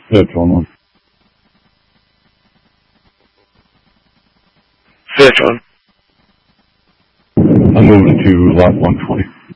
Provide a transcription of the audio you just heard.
Headphone on. Switch on. I'm moving to lot 120.